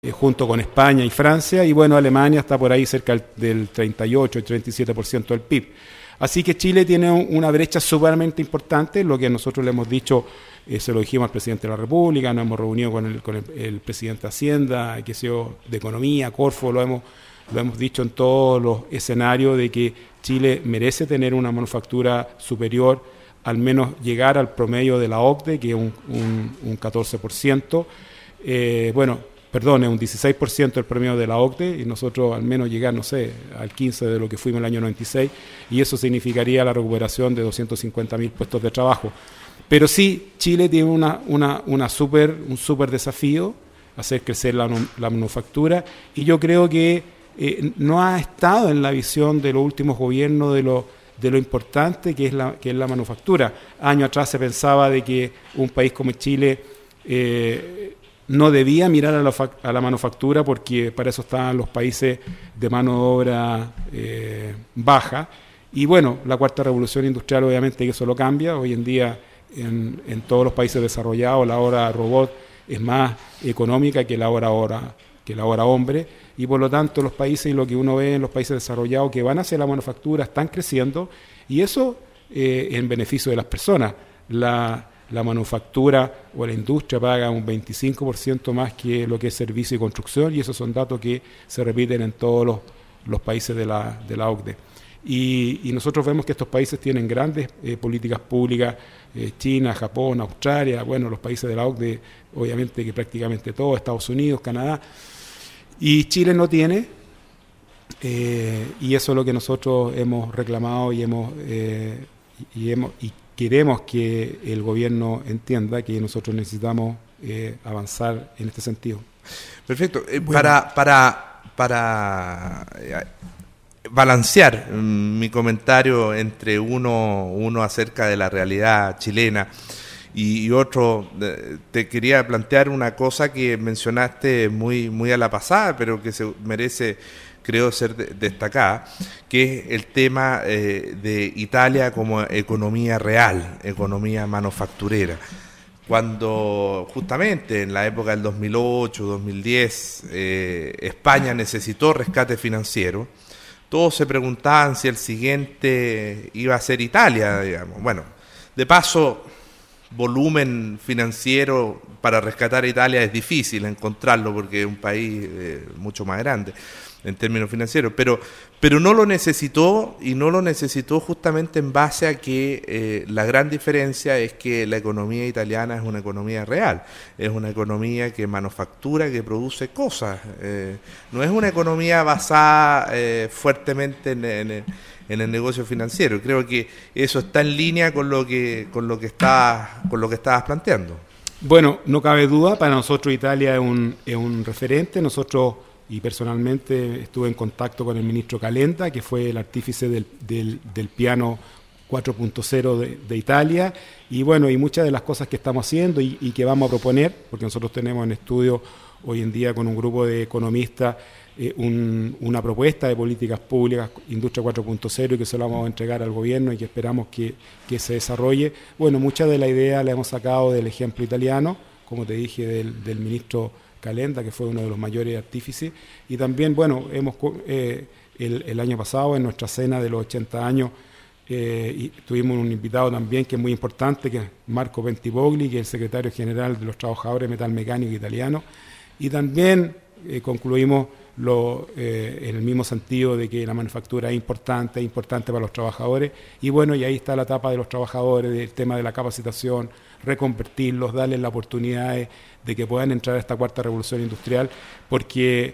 junto con España y Francia, y bueno, Alemania está por ahí cerca del 38 y 37% del PIB. Así que Chile tiene una brecha sumamente importante, lo que nosotros le hemos dicho, se lo dijimos al presidente de la República, nos hemos reunido con el presidente de Hacienda, que sea de Economía, Corfo, lo hemos dicho en todos los escenarios de que Chile merece tener una manufactura superior, al menos llegar al promedio de la OCDE, que es un 14%, es un 16% el promedio de la OCDE, y nosotros al menos llegar, no sé, al 15% de lo que fuimos en el año 96, y eso significaría la recuperación de 250.000 puestos de trabajo. Pero sí, Chile tiene un súper desafío, hacer crecer la manufactura, y yo creo que no ha estado en la visión de los últimos gobiernos de lo importante que es la manufactura. Años atrás se pensaba de que un país como Chile no debía mirar a la manufactura porque para eso estaban los países de mano de obra baja. Y bueno, la cuarta revolución industrial obviamente que eso lo cambia. Hoy en día en todos los países desarrollados la hora robot es más económica que la hora hombre, y por lo tanto los países, y lo que uno ve en los países desarrollados que van hacia la manufactura, están creciendo, y eso en beneficio de las personas. La manufactura o la industria paga un 25% más que lo que es servicio y construcción, y esos son datos que se repiten en todos los países de la OCDE. Y nosotros vemos que estos países tienen grandes políticas públicas, China, Japón, Australia, bueno, los países de la OCDE, obviamente que prácticamente todos, Estados Unidos, Canadá, y Chile no tiene, y eso es lo que nosotros hemos reclamado y queremos que el gobierno entienda que nosotros necesitamos avanzar en este sentido. Perfecto. Para balancear mi comentario entre uno acerca de la realidad chilena y otro, te quería plantear una cosa que mencionaste muy a la pasada, pero que se merece, creo, ser destacada, que es el tema de Italia como economía real, economía manufacturera. Cuando justamente en la época del 2008, 2010, España necesitó rescate financiero, todos se preguntaban si el siguiente iba a ser Italia, digamos. Bueno, de paso, volumen financiero para rescatar a Italia es difícil encontrarlo porque es un país mucho más grande en términos financieros, pero no lo necesitó, y no lo necesitó justamente en base a que la gran diferencia es que la economía italiana es una economía real, es una economía que manufactura, que produce cosas, no es una economía basada fuertemente en el negocio financiero. Creo que eso está en línea con lo que estabas planteando. Bueno, no cabe duda, para nosotros Italia es un referente. Nosotros, y personalmente estuve en contacto con el ministro Calenda, que fue el artífice del piano 4.0 de Italia, y bueno, y muchas de las cosas que estamos haciendo y que vamos a proponer, porque nosotros tenemos en estudio hoy en día con un grupo de economistas una propuesta de políticas públicas, Industria 4.0, y que se la vamos a entregar al gobierno y que esperamos que se desarrolle. Bueno, muchas de la idea la hemos sacado del ejemplo italiano, como te dije, del ministro Calenda, que fue uno de los mayores artífices, y también, bueno, el año pasado en nuestra cena de los 80 años y tuvimos un invitado también que es muy importante, que es Marco Bentipogli, que es el secretario general de los trabajadores metalmecánicos italianos, y también concluimos en el mismo sentido de que la manufactura es importante para los trabajadores, y bueno, y ahí está la etapa de los trabajadores, del tema de la capacitación, reconvertirlos, darles la oportunidad de que puedan entrar a esta cuarta revolución industrial, porque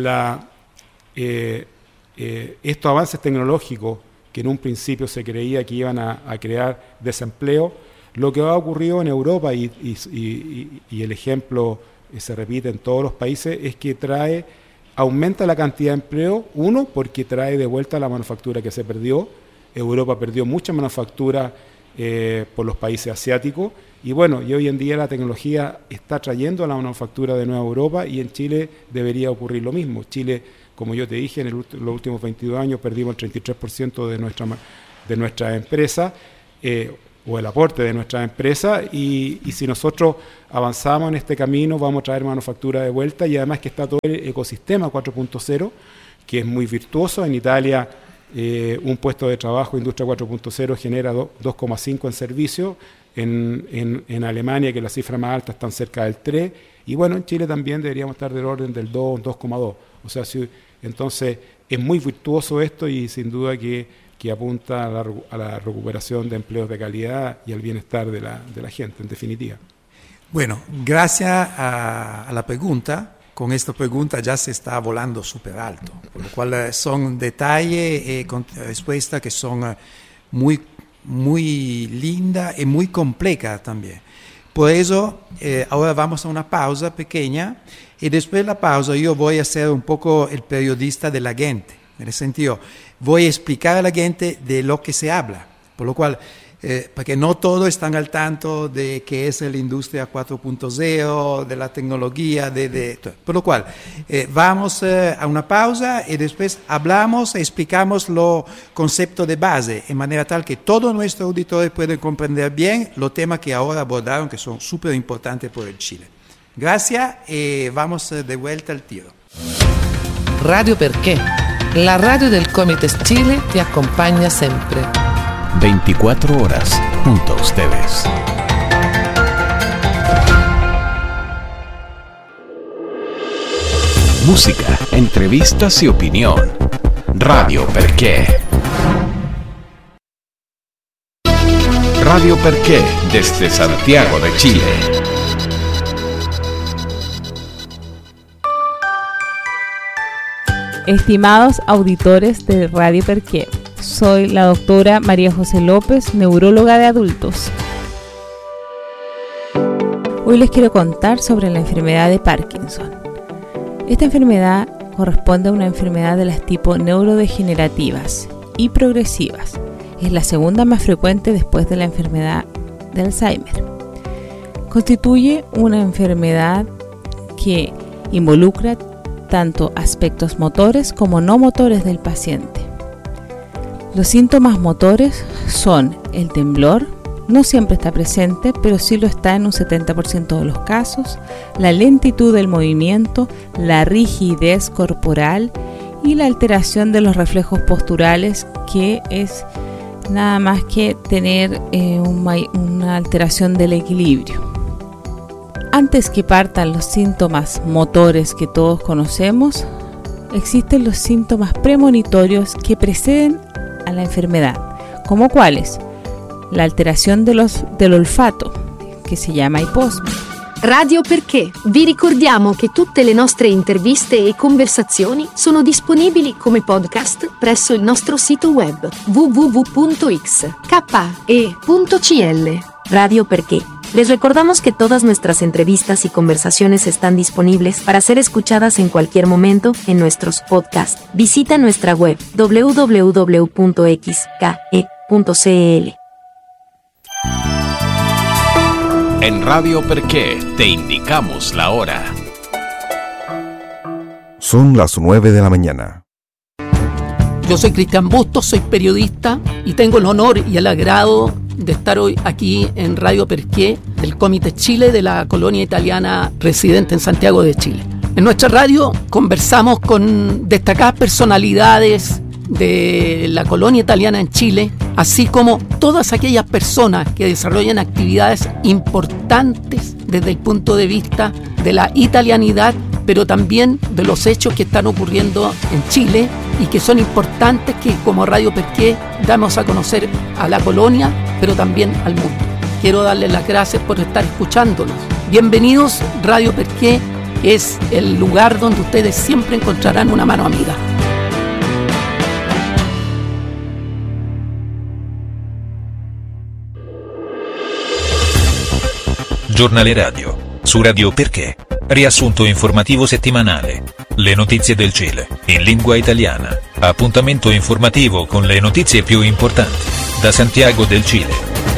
estos avances tecnológicos que en un principio se creía que iban a crear desempleo, lo que ha ocurrido en Europa y el ejemplo se repite en todos los países, es que aumenta la cantidad de empleo, uno, porque trae de vuelta la manufactura que se perdió. Europa perdió mucha manufactura por los países asiáticos, y bueno, y hoy en día la tecnología está trayendo a la manufactura de nueva Europa, y en Chile debería ocurrir lo mismo. Chile, como yo te dije, en los últimos 22 años perdimos el 33% de nuestra empresa. o el aporte de nuestras empresas, y si nosotros avanzamos en este camino vamos a traer manufactura de vuelta, y además que está todo el ecosistema 4.0, que es muy virtuoso. En Italia un puesto de trabajo Industria 4.0 genera 2,5 en servicio, en Alemania, que la cifra más alta, están cerca del 3, y bueno, en Chile también deberíamos estar del orden del 2,2. O sea, entonces es muy virtuoso esto, y sin duda que apunta a la recuperación de empleos de calidad y al bienestar de la gente, en definitiva. Bueno, gracias a la pregunta. Con esta pregunta ya se está volando súper alto, por lo cual son detalles y respuestas que son muy, muy lindas y muy complejas también. Por eso, ahora vamos a una pausa pequeña, y después de la pausa yo voy a ser un poco el periodista de la gente, en el sentido, voy a explicar a la gente de lo que se habla, por lo cual, porque no todos están al tanto de qué es la industria 4.0, de la tecnología, por lo cual vamos a una pausa y después hablamos e explicamos los conceptos de base, en manera tal que todos nuestros auditores puedan comprender bien los temas que ahora abordaron, que son súper importantes por el Chile. Gracias y vamos de vuelta al tiro. Radio Perché, la radio del Comites Chile, te acompaña siempre. 24 horas junto a ustedes. Música, entrevistas y opinión. Radio Perché. Radio Perché desde Santiago de Chile. Estimados auditores de Radio Perché, soy la doctora María José López, neuróloga de adultos. Hoy les quiero contar sobre la enfermedad de Parkinson. Esta enfermedad corresponde a una enfermedad de las tipo neurodegenerativas y progresivas. Es la segunda más frecuente después de la enfermedad de Alzheimer. Constituye una enfermedad que involucra tanto aspectos motores como no motores del paciente. Los síntomas motores son el temblor, no siempre está presente, pero sí lo está en un 70% de los casos, la lentitud del movimiento, la rigidez corporal y la alteración de los reflejos posturales, que es nada más que tener una alteración del equilibrio. Antes que partan los síntomas motores que todos conocemos, existen los síntomas premonitorios que preceden a la enfermedad, como cuáles: la alteración del olfato, che si chiama iposmia. Radio Perché. Vi ricordiamo che tutte le nostre interviste e conversazioni sono disponibili come podcast presso il nostro sito web www.xke.cl. Radio Perché. Les recordamos que todas nuestras entrevistas y conversaciones están disponibles para ser escuchadas en cualquier momento en nuestros podcasts. Visita nuestra web www.xke.cl. En Radio Perché te indicamos la hora. Son las 9 de la mañana. Yo soy Cristian Bustos, soy periodista y tengo el honor y el agrado de estar hoy aquí en Radio Perché, del Comites Chile de la colonia italiana residente en Santiago de Chile. En nuestra radio conversamos con destacadas personalidades de la colonia italiana en Chile, así como todas aquellas personas que desarrollan actividades importantes desde el punto de vista de la italianidad, pero también de los hechos que están ocurriendo en Chile y que son importantes, que como Radio Perché damos a conocer a la colonia, pero también al mundo. Quiero darles las gracias por estar escuchándonos. Bienvenidos. Radio Perché es el lugar donde ustedes siempre encontrarán una mano amiga. Giornale radio, su Radio Perché, riassunto informativo settimanale, le notizie del Cile, in lingua italiana, appuntamento informativo con le notizie più importanti, da Santiago del Cile.